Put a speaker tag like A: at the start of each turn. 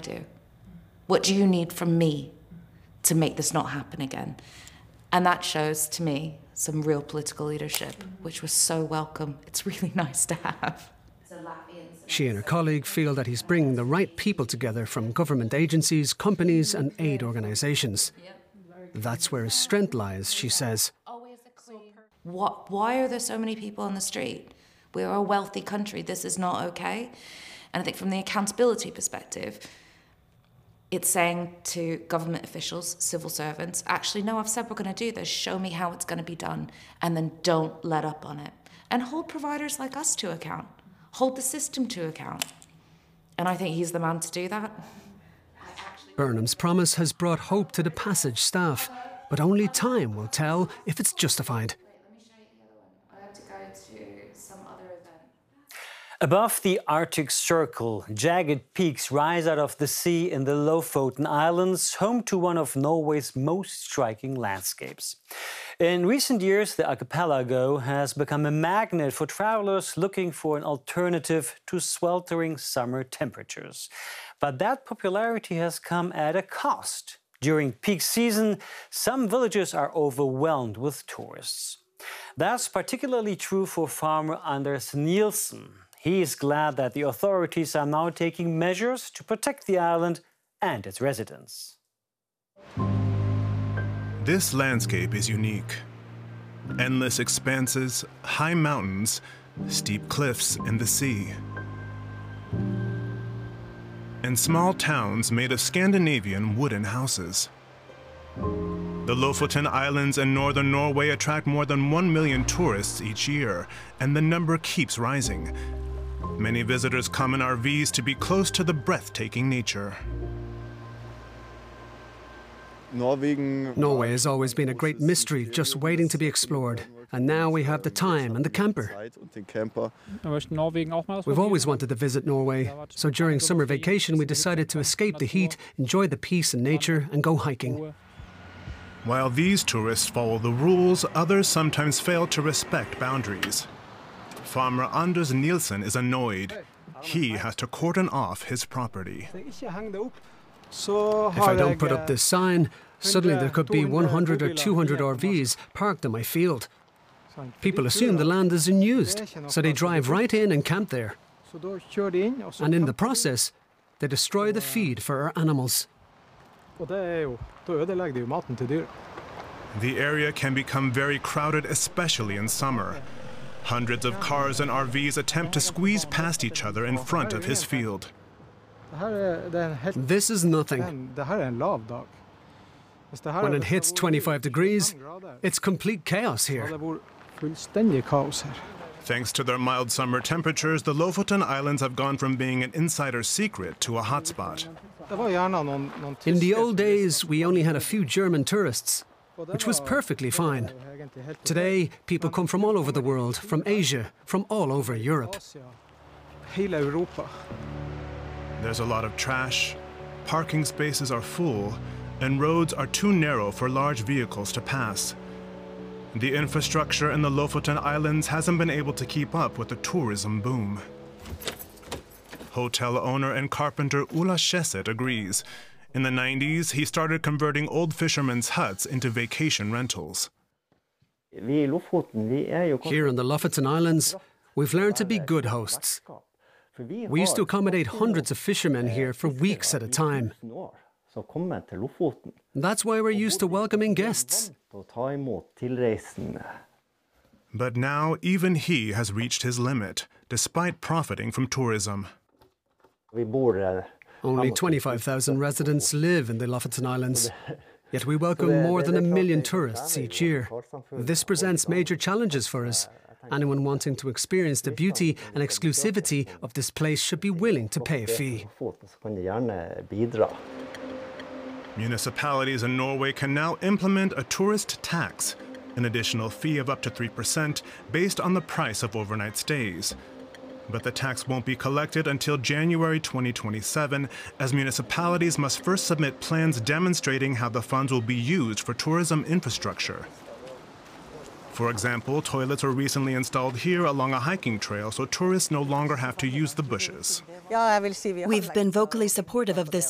A: do? What do you need from me to make this not happen again? And that shows, to me, some real political leadership, which was so welcome. It's really nice to have.
B: She and her colleague feel that he's bringing the right people together from government agencies, companies and aid organisations. That's where his strength lies, she says.
A: Why are there so many people on the street? We're a wealthy country. This is not okay. And I think from the accountability perspective, it's saying to government officials, civil servants, actually, no, I've said we're going to do this. Show me how it's going to be done. And then don't let up on it. And hold providers like us to account. Hold the system to account. And I think he's the man to do that.
B: Burnham's promise has brought hope to the Passage staff, but only time will tell if it's justified.
C: Above the Arctic Circle, jagged peaks rise out of the sea in the Lofoten Islands, home to one of Norway's most striking landscapes. In recent years, the archipelago has become a magnet for travelers looking for an alternative to sweltering summer temperatures. But that popularity has come at a cost. During peak season, some villages are overwhelmed with tourists. That's particularly true for farmer Anders Nielsen. He is glad that the authorities are now taking measures to protect the island and its residents.
D: This landscape is unique. Endless expanses, high mountains, steep cliffs, and the sea. And small towns made of Scandinavian wooden houses. The Lofoten Islands in northern Norway attract more than 1 million tourists each year, and the number keeps rising. Many visitors come in RVs to be close to the breathtaking nature.
B: Norway has always been a great mystery, just waiting to be explored. And now we have the time and the camper. We've always wanted to visit Norway, so during summer vacation we decided to escape the heat, enjoy the peace and nature, and go hiking.
D: While these tourists follow the rules, others sometimes fail to respect boundaries. Farmer Anders Nielsen is annoyed. He has to cordon off his property.
B: If I don't put up this sign, suddenly there could be 100 or 200 RVs parked in my field. People assume the land is unused, so they drive right in and camp there. And in the process, they destroy the feed for our animals.
D: The area can become very crowded, especially in summer. Hundreds of cars and RVs attempt to squeeze past each other in front of his field.
B: This is nothing. When it hits 25 degrees, it's complete chaos here.
D: Thanks to their mild summer temperatures, the Lofoten Islands have gone from being an insider's secret to a hotspot.
B: In the old days, we only had a few German tourists, which was perfectly fine. Today, people come from all over the world, from Asia, from all over Europe.
D: There's a lot of trash, parking spaces are full, and roads are too narrow for large vehicles to pass. The infrastructure in the Lofoten Islands hasn't been able to keep up with the tourism boom. Hotel owner and carpenter Ulla Schesset agrees. In the 90s, he started converting old fishermen's huts into vacation rentals.
B: Here on the Lofoten Islands, we've learned to be good hosts. We used to accommodate hundreds of fishermen here for weeks at a time. That's why we're used to welcoming guests.
D: But now even he has reached his limit, despite profiting from tourism.
B: Only 25,000 residents live in the Lofoten Islands, yet we welcome more than 1 million tourists each year. This presents major challenges for us. Anyone wanting to experience the beauty and exclusivity of this place should be willing to pay a fee.
D: Municipalities in Norway can now implement a tourist tax, an additional fee of up to 3% based on the price of overnight stays. But the tax won't be collected until January 2027, as municipalities must first submit plans demonstrating how the funds will be used for tourism infrastructure. For example, toilets were recently installed here along a hiking trail so tourists no longer have to use the bushes.
E: We've been vocally supportive of this